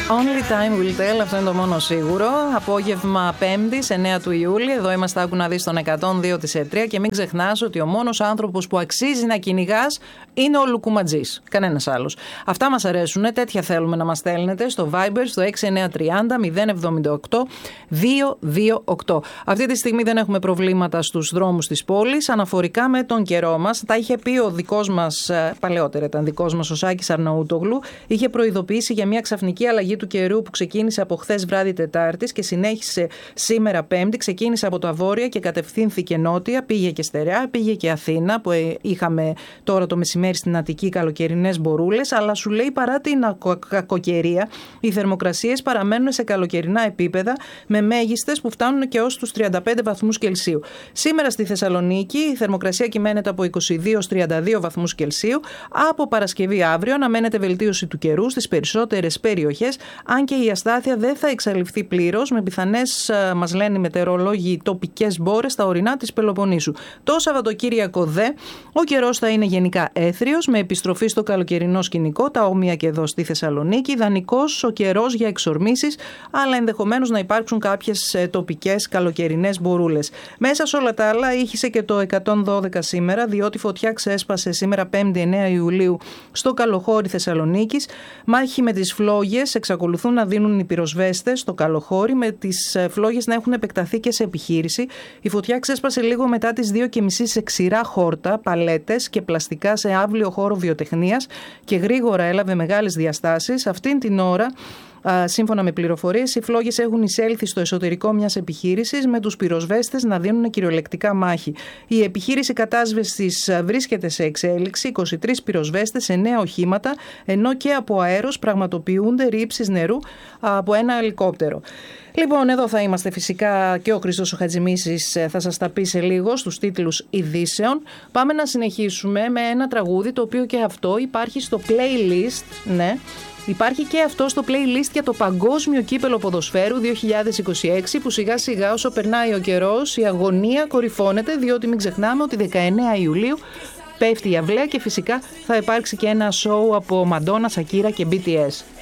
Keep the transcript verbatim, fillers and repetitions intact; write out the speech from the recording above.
Only time will tell, αυτό είναι το μόνο σίγουρο. Απόγευμα Πέμπτης, εννέα του Ιούλη. Εδώ είμαστε, άκου να δεις, στον εκατόν δύο της ΕΤΡΙΑ. Και μην ξεχνάς ότι ο μόνος άνθρωπος που αξίζει να κυνηγάς είναι ο Λουκουματζής. Κανένας άλλος. Αυτά μας αρέσουν. Τέτοια θέλουμε να μας στέλνετε στο Viber, στο έξι εννιά τρία μηδέν μηδέν εβδομήντα οκτώ διακόσια είκοσι οκτώ. Αυτή τη στιγμή δεν έχουμε προβλήματα στους δρόμους της πόλης. Αναφορικά με τον καιρό μας, τα είχε πει ο δικός μας, παλαιότερα ήταν δικός μας, ο Σάκης Αρναούτογλου. Είχε προειδοποιήσει για μια ξαφνική αλλαγή του καιρού που ξεκίνησε από χθες βράδυ Τετάρτης και συνέχισε σήμερα Πέμπτη. Ξεκίνησε από τα βόρεια και κατευθύνθηκε νότια, πήγε και Στερεά, πήγε και Αθήνα που είχαμε τώρα το μεσημέρι στην Αττική καλοκαιρινές μπορούλες, αλλά σου λέει παρά την κακοκαιρία οι θερμοκρασίες παραμένουν σε καλοκαιρινά επίπεδα με μέγιστες που φτάνουν και ως τους τριάντα πέντε βαθμούς Κελσίου. Σήμερα στη Θεσσαλονίκη η θερμοκρασία κυμαίνεται από είκοσι δύο έως τριάντα δύο βαθμούς Κελσίου. Από Παρασκευή αύριο αναμένεται βελτίωση του καιρού στις περισσότερες περιοχές, αν και η αστάθεια δεν θα εξαλειφθεί πλήρως, με πιθανές, μας λένε οι μετεωρολόγοι, τοπικές μπόρες στα ορεινά της Πελοποννήσου. Το Σαββατοκύριακο δε, ο καιρός θα είναι γενικά έθριος, με επιστροφή στο καλοκαιρινό σκηνικό, τα όμοια και εδώ στη Θεσσαλονίκη. Ιδανικός ο καιρός για εξορμήσεις, αλλά ενδεχομένως να υπάρξουν κάποιες τοπικές καλοκαιρινές μπορούλες. Μέσα σε όλα τα άλλα, ήχησε και το εκατόν δώδεκα σήμερα, διότι φωτιά ξέσπασε σήμερα Πέμπτη εννέα Ιουλίου στο Καλοχώρι Θεσσαλονίκης. Μάχη με τις φλόγες εξακολουθούν να δίνουν οι πυροσβέστες στο Καλοχώρι, με τις φλόγες να έχουν επεκταθεί και σε επιχείρηση. Η φωτιά ξέσπασε λίγο μετά τις δύο και μισή σε ξηρά χόρτα, παλέτες και πλαστικά σε αύλιο χώρο βιοτεχνίας και γρήγορα έλαβε μεγάλες διαστάσεις. Αυτήν την ώρα, σύμφωνα με πληροφορίες, οι φλόγες έχουν εισέλθει στο εσωτερικό μιας επιχείρησης, με τους πυροσβέστες να δίνουν κυριολεκτικά μάχη. Η επιχείρηση κατάσβεσης βρίσκεται σε εξέλιξη, είκοσι τρεις πυροσβέστες, εννέα οχήματα, ενώ και από αέρος πραγματοποιούνται ρήψεις νερού από ένα ελικόπτερο. Λοιπόν, εδώ θα είμαστε φυσικά και ο Χριστός ο Χατζημίσης θα σας τα πει σε λίγο στους τίτλους ειδήσεων. Πάμε να συνεχίσουμε με ένα τραγούδι το οποίο και αυτό υπάρχει στο playlist, ναι. Υπάρχει και αυτό στο playlist για το Παγκόσμιο Κύπελλο Ποδοσφαίρου δύο χιλιάδες είκοσι έξι, που σιγά σιγά όσο περνάει ο καιρός η αγωνία κορυφώνεται, διότι μην ξεχνάμε ότι δεκαεννέα Ιουλίου πέφτει η αυλαία και φυσικά θα υπάρξει και ένα show από Μαντόνα, Σακύρα και μπι τι ες.